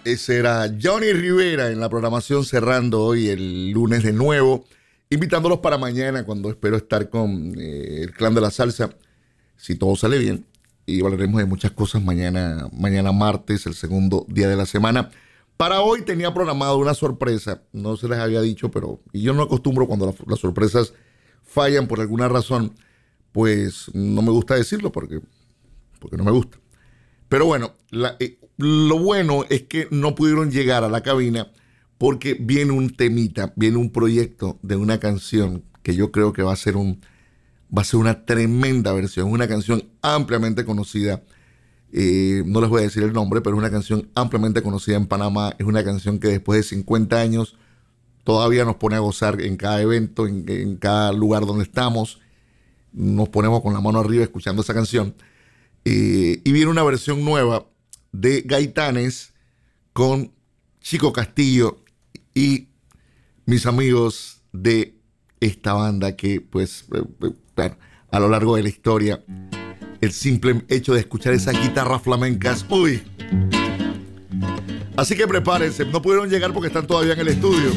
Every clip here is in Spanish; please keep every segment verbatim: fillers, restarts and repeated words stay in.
Ese era Johnny Rivera en la programación, cerrando hoy el lunes de nuevo, invitándolos para mañana, cuando espero estar con eh, el Clan de la Salsa, si todo sale bien, y hablaremos de muchas cosas mañana, mañana martes, el segundo día de la semana. Para hoy tenía programado una sorpresa, no se les había dicho, pero y yo no acostumbro cuando la, las sorpresas fallan por alguna razón, pues no me gusta decirlo porque, porque no me gusta. Pero bueno, la, eh, lo bueno es que no pudieron llegar a la cabina porque viene un temita, viene un proyecto de una canción que yo creo que va a ser un, va a ser una tremenda versión, una canción ampliamente conocida. Eh, no les voy a decir el nombre, pero es una canción ampliamente conocida en Panamá. Es una canción que después de cincuenta años todavía nos pone a gozar en cada evento, en, en cada lugar donde estamos. Nos ponemos con la mano arriba escuchando esa canción. Eh, y viene una versión nueva de Gaitanes con Chico Castillo y mis amigos de esta banda que, pues, eh, eh, a lo largo de la historia, el simple hecho de escuchar esas guitarras flamencas, ¡uy! Así que prepárense, no pudieron llegar porque están todavía en el estudio.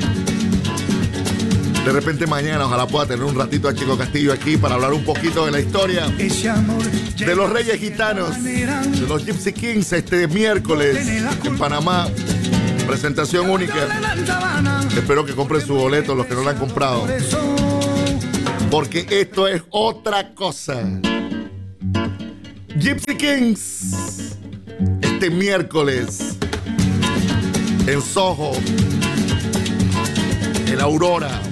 De repente mañana ojalá pueda tener un ratito a Chico Castillo aquí para hablar un poquito de la historia de los Reyes Gitanos, de los Gypsy Kings, este miércoles en Panamá. Presentación única. Espero que compren su boleto los que no lo han comprado, porque esto es otra cosa. Gypsy Kings este miércoles en Soho, en Aurora.